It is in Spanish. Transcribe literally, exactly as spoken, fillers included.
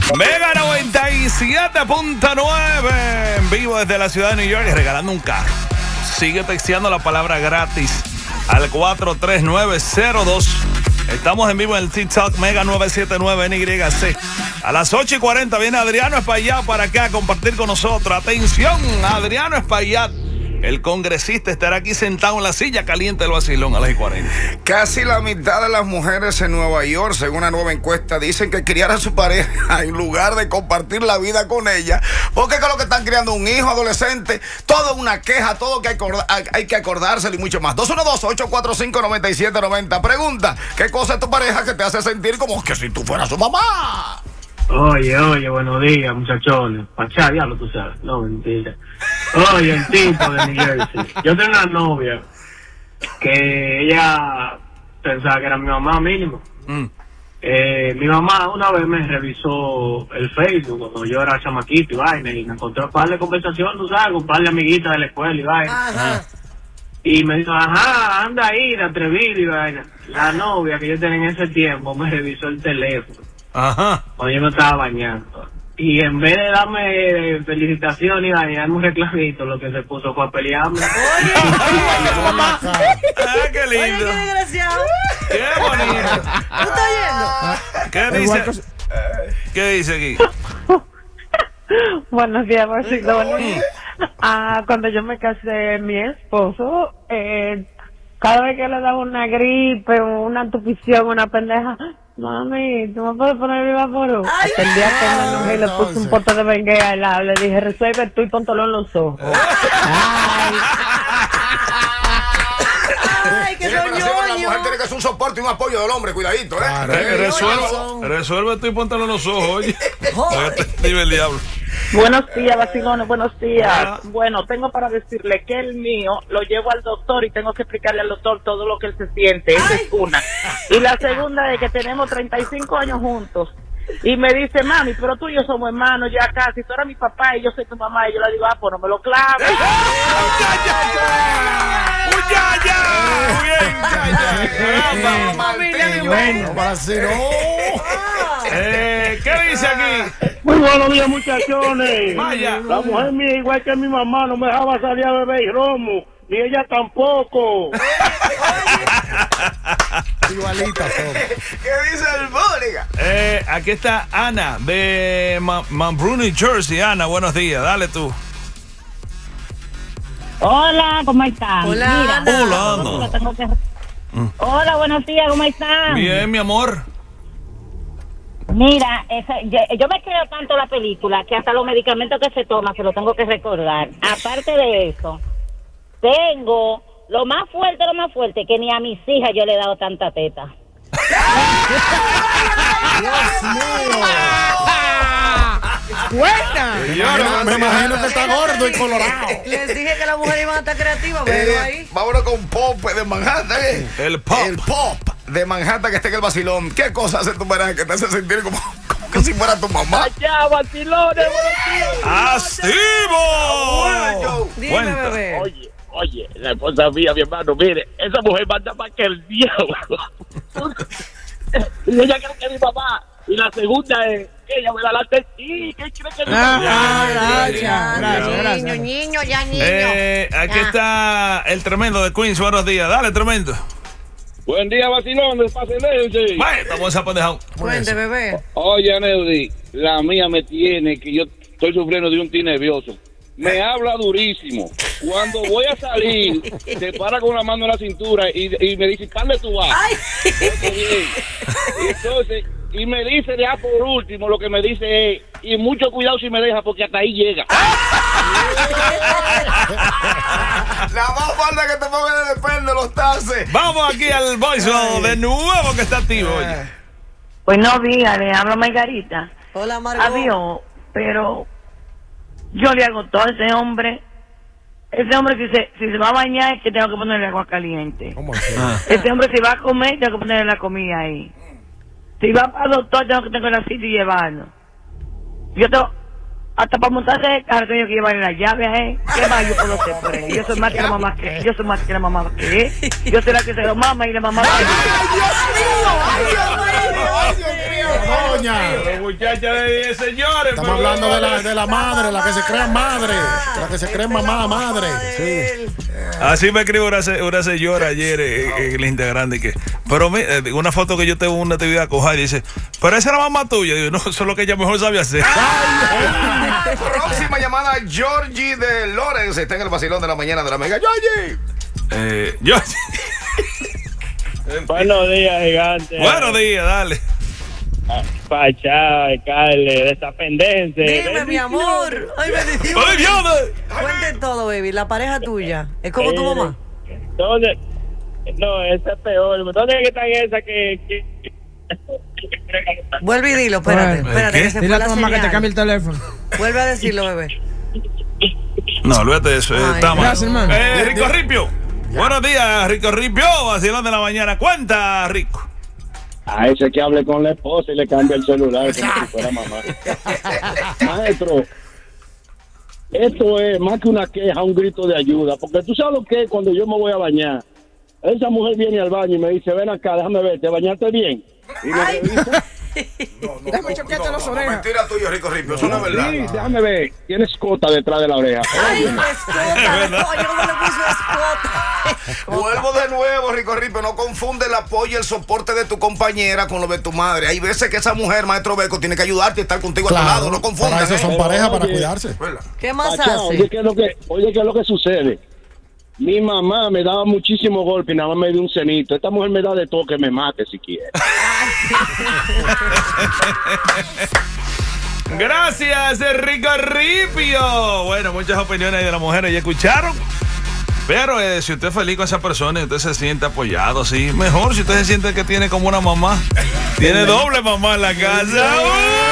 Mega noventa y siete punto nueve en vivo desde la ciudad de New York, regalando un carro. Sigue texteando la palabra gratis al cuatro tres nueve cero dos. Estamos en vivo en el TikTok Mega nueve siete nueve N Y C. A las ocho y cuarenta viene Adriano Espaillat para acá a compartir con nosotros. Atención, Adriano Espaillat, el congresista, estará aquí sentado en la silla caliente del vacilón a las cuarenta. Casi la mitad de las mujeres en Nueva York, según una nueva encuesta, dicen que criar a su pareja en lugar de compartir la vida con ella, porque con lo que están criando un hijo adolescente, todo es una queja, todo que hay, hay que acordárselo y mucho más. dos uno dos, ocho cuatro cinco, nueve siete nueve cero. Pregunta, ¿qué cosa es tu pareja que te hace sentir como que si tú fueras su mamá? Oye, oye, buenos días, muchachones. Pachá, diablo, tú sabes. No, mentira. Oye, el tipo de New Jersey. Yo tengo una novia que ella pensaba que era mi mamá mínimo. Mm. Eh, mi mamá una vez me revisó el Facebook cuando yo era chamaquito y vaina, y me encontró un par de conversaciones, tú sabes, con un par de amiguitas de la escuela y vaina. Ajá. Y me dijo, ajá, anda ahí, de atrevido y vaina. La novia que yo tenía en ese tiempo me revisó el teléfono. Ajá. Cuando yo me estaba bañando. Y en vez de darme felicitación y darme un reclamito, lo que se puso fue a pelearme. Oye, ah, qué lindo. Oye, qué desgraciado. Qué bonito. ¿Tú estás yendo? ¿Qué dice? ¿Qué dice aquí? Buenos días, Barcelona. Ah, cuando yo me casé, mi esposo, eh, cada vez que le daba una gripe, una tupición, una pendeja, mami, ¿tú me puedes poner el vapor? Hasta el día que me enojé y le puse un pote de benguea al lado. Le dije, resuelve tú y póntelo en los ojos. Ay, Ay qué La mujer tiene que ser un soporte y un apoyo del hombre, cuidadito, ¿eh? Claro, eh resuelve, resuelve tú y póntelo en los ojos, oye. Dime el diablo. Buenos días, vacilones, buenos días. Ah. Bueno, tengo para decirle que el mío lo llevo al doctor y tengo que explicarle al doctor todo lo que él se siente. Esa es una. Y la segunda es que tenemos treinta y cinco años juntos. Y me dice, mami, pero tú y yo somos hermanos ya casi. Tú eres mi papá y yo soy tu mamá. Y yo le digo, ah, pues no me lo claves. ¿Qué dice aquí? Muy buenos días, muchachones. Vaya. La mujer mía, igual que mi mamá, no me dejaba salir a beber y romo. Ni ella tampoco. Igualita. ¿Qué dice el Bóliga? Eh, aquí está Ana de Monroe, New Jersey. Ana, buenos días. Dale tú. Hola, ¿cómo están? Hola, Mira, hola, Ana. Tengo que... mm. Hola, buenos días, ¿cómo están? Bien, mi amor. Mira, esa, yo, yo me creo tanto la película que hasta los medicamentos que se toman se los tengo que recordar. Aparte de eso, tengo lo más fuerte, lo más fuerte, que ni a mis hijas yo le he dado tanta teta. Dios mío. Buena. Yo me imagino que está gordo y colorado. Les dije que las mujeres iban a estar creativas, pero eh, ahí. Vámonos con Pop de Manhattan. Eh. El Pop. El Pop de Manhattan que está en el vacilón. ¿Qué cosa hace tu pareja que te hace sentir como, como que si fuera tu mamá? Allá, vacilones, ¡Activo! Dime, bebé. Oye, oye, la esposa mía, mi hermano, mire, esa mujer manda más que el diablo. Y ella cree que es mi mamá. Y la segunda es que ella me da la testí. ¿Qué cree que es mi mamá? Ah, gracias, gracias. Niño, niño, ya niño. Eh, aquí ya está el tremendo de Queens. Buenos días. Dale, tremendo. Buen día, vacilón, despacenense. Bueno, estamos a pendejado. Cuente, bebé. Oye, Neudi, la mía me tiene que yo estoy sufriendo de un ti nervioso. Me habla durísimo. Cuando voy a salir, se para con la mano en la cintura y, y me dice, ¿dónde tú vas? Y entonces, y me dice ya por último, lo que me dice es, y mucho cuidado si me deja, porque hasta ahí llega. La más falta que te pongan el depende de los tases. Vamos aquí al voicemail de nuevo que está activo. Oye. Buenos días, le hablo Margarita. Hola, Margot. Adiós, pero yo le hago todo a ese hombre. Ese hombre, si se, si se va a bañar, es que tengo que ponerle agua caliente. ¿Cómo así? Ah. Ese hombre, si va a comer, tengo que ponerle la comida ahí. Si va para el doctor, tengo que tener la cita y llevarlo. Yo tengo, hasta para montarse el carro, tengo que llevarle la llave a él. ¿Qué más yo puedo hacer por él? Yo soy más que la mamá que yo soy más que la mamá que él. Yo soy la que se lo mama y la mamá que ¡Ay, Dios mío! ¡Ay, Dios mío! Doña. Muchacha de señores. Estamos hablando de la, de la madre, la que se cree madre. La que se cree mamá, madre. Sí. Así me escribió una, una señora ayer en, en el Instagram de que, pero me, una foto que yo tengo en una actividad coja y dice, pero esa era mamá tuya. Y yo, no, eso es lo que ella mejor sabe hacer. Próxima llamada, Georgie de Lawrence. Está en el vacilón de la mañana de la Mega. Georgie. Eh, Georgie. Buenos días, gigante. Buenos días, dale. Pachá, Carle, de esa pendencia. Dime, mi amor. Ay, bendición. ¡Ay, Dios! Cuente todo, baby. La pareja tuya es como tu mamá. ¿Dónde? No, esa es peor. ¿Dónde es que están esas que, que... Vuelve y dilo, espérate. Espérate, ¿Qué? que se Dile fue a la tu mamá que te señal. cambie el teléfono. Vuelve a decirlo, bebé. No, olvídate de eso. Eh, Ay, está mal. gracias, hermano. Eh, Rico Ripio. Buenos días, Rico Ripio. Vacilón de la mañana. Cuenta, Rico. A ese que hable con la esposa y le cambia el celular como si fuera mamá. Maestro, esto es más que una queja, un grito de ayuda. Porque tú sabes lo que es cuando yo me voy a bañar. Esa mujer viene al baño y me dice, ven acá, déjame ver, ¿te bañaste bien? Y me revisa. No, no, Déjame no, choquearte no, las no, orejas. mentira tuya, Rico Ripio. Eso no es verdad. Sí, déjame ver, tienes cota detrás de la oreja. Ay, escota. No, yo no le puso escota. Vuelvo de nuevo, Rico Ripio. No confunde el apoyo y el soporte de tu compañera con lo de tu madre. Hay veces que esa mujer, maestro Beco, tiene que ayudarte y estar contigo a tu lado. No Claro, confundan. para eso son ¿eh? parejas, para Oye. cuidarse. ¿Verdad? ¿Qué más Pachá, oye, hace? ¿qué es lo que, oye, ¿qué es lo que sucede? Mi mamá me daba muchísimo golpe y nada más me dio un cenito. Esta mujer me da de todo que me mate si quiere. Gracias, Rico Ripio. Bueno, muchas opiniones de las mujeres ya escucharon. Pero eh, si usted es feliz con esa persona y usted se siente apoyado, sí, mejor si usted se siente que tiene como una mamá. Tiene doble mamá en la casa.